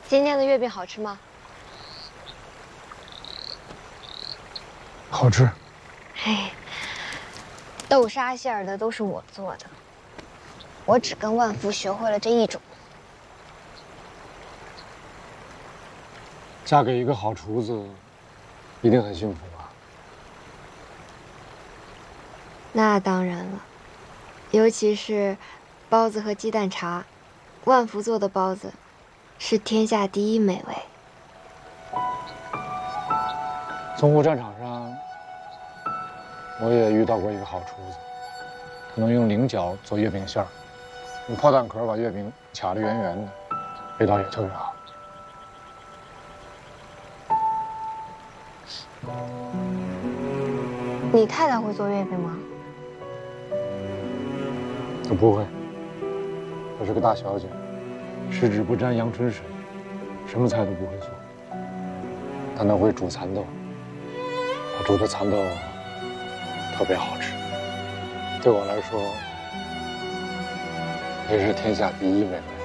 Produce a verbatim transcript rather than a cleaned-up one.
今天的月饼好吃吗？ 好吃。 嘿，豆沙馅儿的都是我做的，我只跟万福学会了这一种。 嫁给一个好厨子，一定很幸福吧？ 那当然了，尤其是包子和鸡蛋茶，万福做的包子是天下第一美味。 淞沪战场上，我也遇到过一个好厨子，他能用菱角做月饼馅儿，用炮弹壳把月饼卡得圆圆的，味道也特别好。 你太太会做月饼吗？ 她不会，她是个大小姐，十指不沾阳春水，什么菜都不会做。但她会煮蚕豆，她煮的蚕豆特别好吃，对我来说也是天下第一美味。